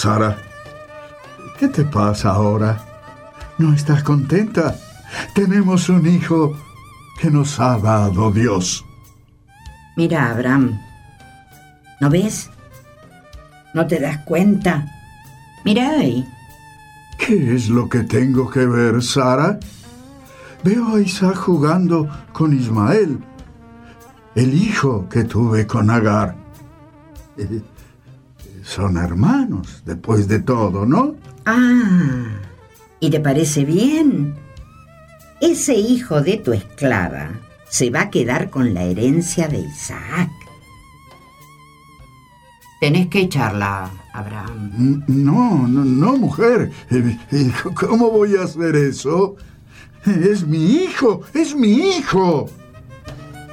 Sara, ¿qué te pasa ahora? ¿No estás contenta? Tenemos un hijo que nos ha dado Dios. Mira, Abraham, ¿no ves? ¿No te das cuenta? Mira ahí. ¿Qué es lo que tengo que ver, Sara? Veo a Isaac jugando con Ismael, el hijo que tuve con Agar. Son hermanos, después de todo, ¿no? Ah, ¿y te parece bien? Ese hijo de tu esclava se va a quedar con la herencia de Isaac. Tenés que echarla, Abraham. No, mujer. ¿Cómo voy a hacer eso? Es mi hijo, es mi hijo.